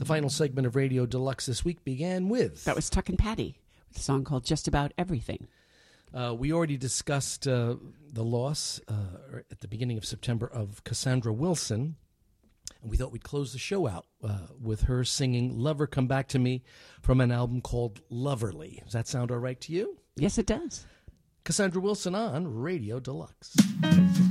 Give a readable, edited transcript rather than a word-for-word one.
The final segment of Radio Deluxe this week began with... That was Tuck and Patty, with a song called Just About Everything. We already discussed the loss at the beginning of September of Cassandra Wilson, and we thought we'd close the show out with her singing Lover Come Back to Me from an album called Loverly. Does that sound all right to you? Yes, it does. Cassandra Wilson on Radio Deluxe.